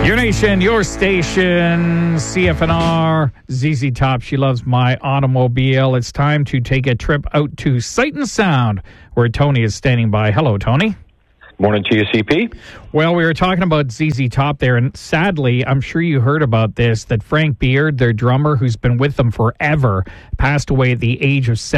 Your nation, your station, CFNR, ZZ Top. She loves my automobile. It's time to take a trip out to Sight and Sound, where Tony is standing by. Hello, Tony. Morning to you, CP. Well, we were talking about ZZ Top there, and sadly, I'm sure you heard about this, that Frank Beard, their drummer, who's been with them forever, passed away at the age of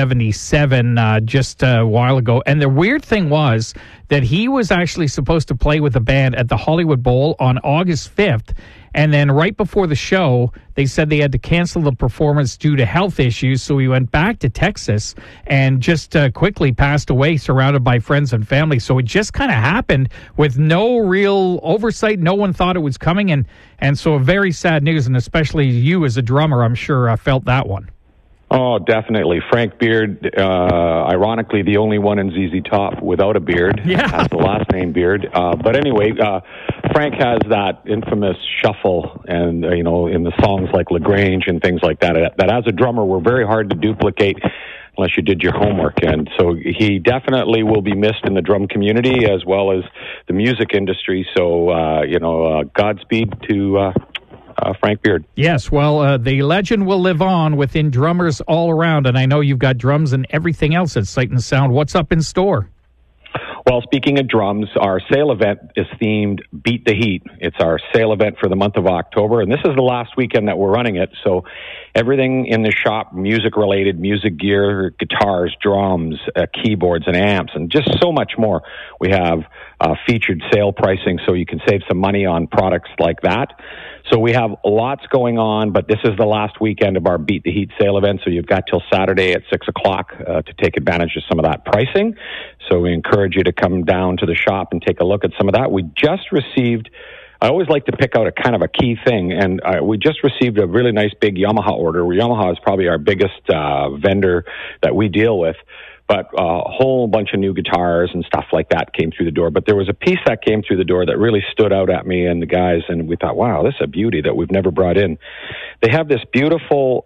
77 just a while ago. And the weird thing was that he was actually supposed to play with the band at the Hollywood Bowl on August 5th. And then right before the show, they said they had to cancel the performance due to health issues. So he went back to Texas and just quickly passed away, surrounded by friends and family. So it just kind of happened with no real oversight. No one thought it was coming. And so very sad news. And especially you as a drummer, I'm sure felt that one. Oh, definitely. Frank Beard, ironically, the only one in ZZ Top without a beard. Yeah. Has the last name Beard. But anyway, Frank has that infamous shuffle and, in the songs like LaGrange and things like that, that as a drummer were very hard to duplicate unless you did your homework. And so he definitely will be missed in the drum community as well as the music industry. So, Godspeed to Frank Beard. Yes, well, the legend will live on within drummers all around, and I know you've got drums and everything else at Sight and Sound. What's up in store? Well, speaking of drums, our sale event is themed Beat the Heat. It's our sale event for the month of October, and this is the last weekend that we're running it. So everything in the shop, music-related, music gear, guitars, drums, keyboards, and amps, and just so much more. We have featured sale pricing so you can save some money on products like that. So we have lots going on, but this is the last weekend of our Beat the Heat sale event, so you've got till Saturday at 6 o'clock to take advantage of some of that pricing. So we encourage you to come down to the shop and take a look at some of that. We just received, I always like to pick out a kind of a key thing, and we just received a really nice big Yamaha order. Yamaha is probably our biggest vendor that we deal with. But a whole bunch of new guitars and stuff like that came through the door. But there was a piece that came through the door that really stood out at me and the guys, and we thought, wow, this is a beauty that we've never brought in. They have this beautiful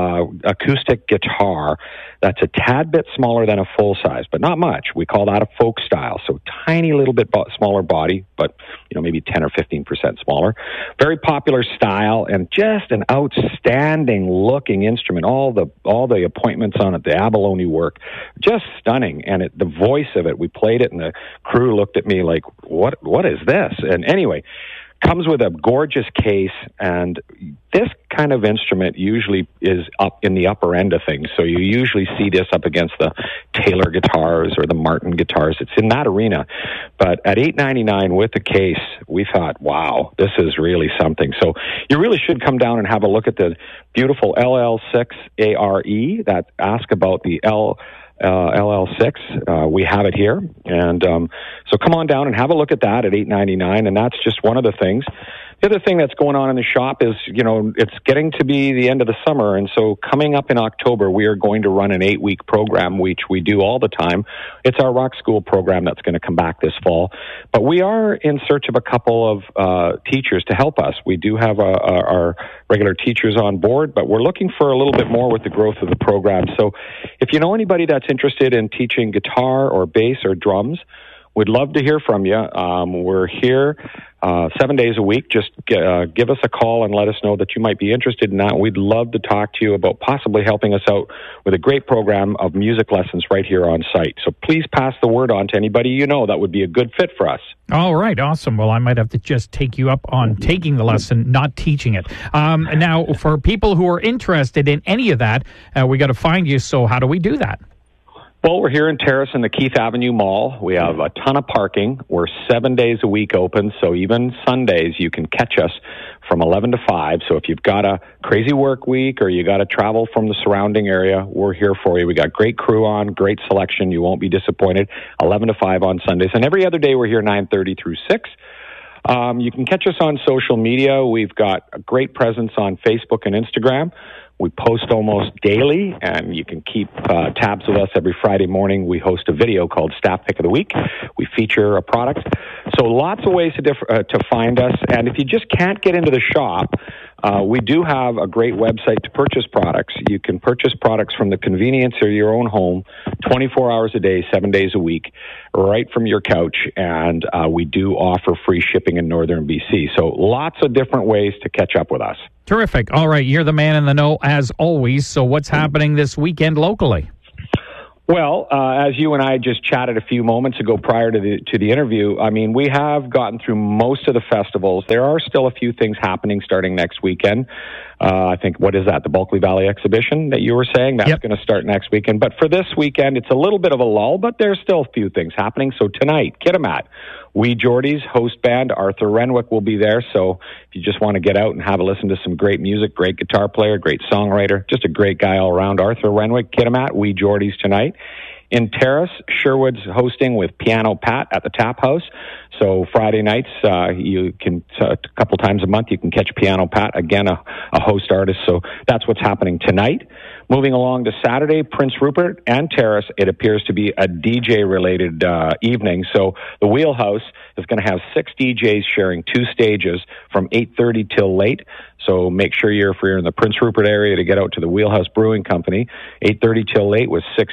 acoustic guitar that's a tad bit smaller than a full size, but not much. We call that a folk style, so tiny little bit smaller body, but maybe 10 or 15% smaller. Very popular style and just an outstanding looking instrument. All the appointments on it, the abalone work, just stunning. And the voice of it, we played it and the crew looked at me like, what is this? And anyway, comes with a gorgeous case, and this kind of instrument usually is up in the upper end of things. So you usually see this up against the Taylor guitars or the Martin guitars. It's in that arena. But at $899 with the case, we thought, wow, this is really something. So you really should come down and have a look at the beautiful LL6 ARE that ask about the LL6. We have it here. And so come on down and have a look at that at $899, and that's just one of the things. The other thing that's going on in the shop is, it's getting to be the end of the summer, and so coming up in October, we are going to run an 8-week program, which we do all the time. It's our rock school program that's going to come back this fall. But we are in search of a couple of teachers to help us. We do have our regular teachers on board, but we're looking for a little bit more with the growth of the program. So if you know anybody that's interested in teaching guitar or bass or drums, we'd love to hear from you. We're here 7 days a week. Just give us a call and let us know that you might be interested in that. We'd love to talk to you about possibly helping us out with a great program of music lessons right here on site. So please pass the word on to anybody you know that would be a good fit for us. All right, awesome. Well, I might have to just take you up on taking the lesson, not teaching it. Now, for people who are interested in any of that, we got to find you. So how do we do that? Well, we're here in Terrace in the Keith Avenue Mall. We have a ton of parking. We're 7 days a week open, so even Sundays you can catch us from 11 to 5. So if you've got a crazy work week or you got to travel from the surrounding area, we're here for you. We got great crew on, great selection. You won't be disappointed. 11 to 5 on Sundays. And every other day we're here 9:30 through 6. You can catch us on social media. We've got a great presence on Facebook and Instagram. We post almost daily, and you can keep tabs with us every Friday morning. We host a video called Staff Pick of the Week. We feature a product. So lots of ways to find us. And if you just can't get into the shop, We do have a great website to purchase products. You can purchase products from the convenience of your own home, 24 hours a day, 7 days a week, right from your couch. And we do offer free shipping in northern BC. So lots of different ways to catch up with us. Terrific. All right, you're the man in the know as always. So what's happening this weekend locally? Well, as you and I just chatted a few moments ago prior to the interview, I mean, we have gotten through most of the festivals. There are still a few things happening starting next weekend. I think, what is that, the Bulkley Valley exhibition that you were saying? That's going to start next weekend. But for this weekend, it's a little bit of a lull, but there's still a few things happening. So tonight, Kitimat, Wee Geordies host band, Arthur Renwick will be there. So if you just want to get out and have a listen to some great music, great guitar player, great songwriter, just a great guy all around, Arthur Renwick, Kitimat, Wee Geordies tonight. In Terrace, Sherwood's hosting with Piano Pat at the Tap House. So Friday nights, you can, a couple times a month, you can catch Piano Pat, again, a host artist. So that's what's happening tonight. Moving along to Saturday, Prince Rupert and Terrace, it appears to be a DJ-related evening. So the Wheelhouse is going to have 6 DJs sharing 2 stages from 8:30 till late. So make sure if you're in the Prince Rupert area, to get out to the Wheelhouse Brewing Company, 8:30 till late with 6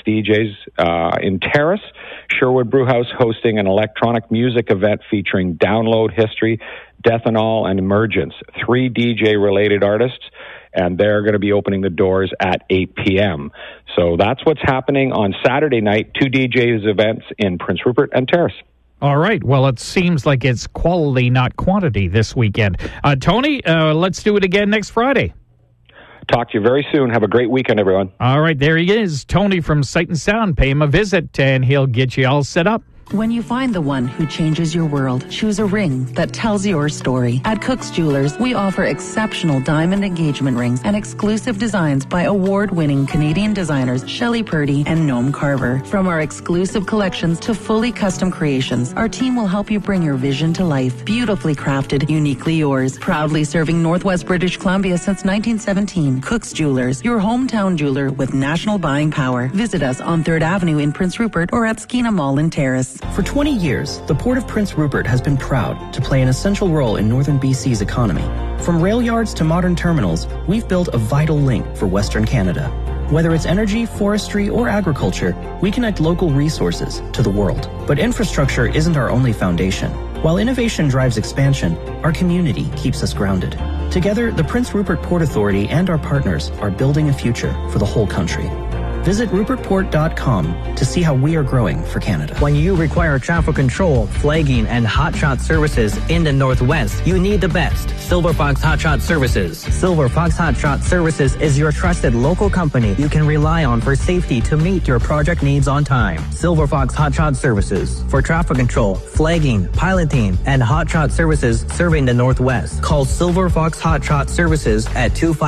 DJs. In Terrace, Sherwood Brewhouse hosting an electronic music event featuring Download History, Death and All, and Emergence, 3 DJ-related artists, and they're going to be opening the doors at 8 p.m. So that's what's happening on Saturday night, 2 DJs events in Prince Rupert and Terrace. All right. Well, it seems like it's quality, not quantity this weekend. Tony, let's do it again next Friday. Talk to you very soon. Have a great weekend, everyone. All right. There he is, Tony from Sight and Sound. Pay him a visit, and he'll get you all set up. When you find the one who changes your world, choose a ring that tells your story. At Cook's Jewelers, we offer exceptional diamond engagement rings and exclusive designs by award-winning Canadian designers Shelley Purdy and Noam Carver. From our exclusive collections to fully custom creations, our team will help you bring your vision to life. Beautifully crafted, uniquely yours. Proudly serving Northwest British Columbia since 1917. Cook's Jewelers, your hometown jeweler with national buying power. Visit us on 3rd Avenue in Prince Rupert or at Skeena Mall in Terrace. For 20 years, the Port of Prince Rupert has been proud to play an essential role in northern BC's economy. From rail yards to modern terminals, we've built a vital link for Western Canada. Whether it's energy, forestry, or agriculture, we connect local resources to the world. But infrastructure isn't our only foundation. While innovation drives expansion, our community keeps us grounded. Together, the Prince Rupert Port Authority and our partners are building a future for the whole country. Visit rupertport.com to see how we are growing for Canada. When you require traffic control, flagging, and hotshot services in the Northwest, you need the best. Silver Fox Hotshot Services. Silver Fox Hotshot Services is your trusted local company you can rely on for safety to meet your project needs on time. Silver Fox Hotshot Services. For traffic control, flagging, piloting, and hotshot services serving the Northwest. Call Silver Fox Hotshot Services at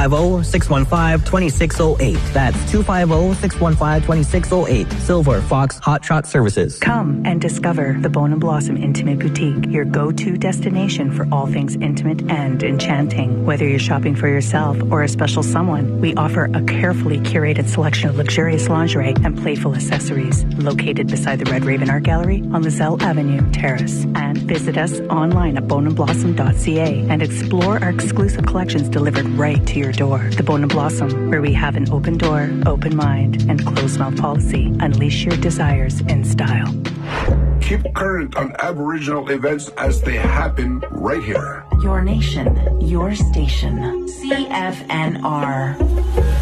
250-615-2608. That's 250-615-2608. Silver Fox Hotshot Services. Come and discover the Bone and Blossom Intimate Boutique, your go-to destination for all things intimate and enchanting. Whether you're shopping for yourself or a special someone, we offer a carefully curated selection of luxurious lingerie and playful accessories. Located beside the Red Raven Art Gallery on Lizelle Avenue, Terrace. And visit us online at boneandblossom.ca and explore our exclusive collections delivered right to your door. The Bone and Blossom, where we have an open door, open mind, and closed-mouth policy. Unleash your desires in style. Keep current on Aboriginal events as they happen right here. Your nation, your station. CFNR.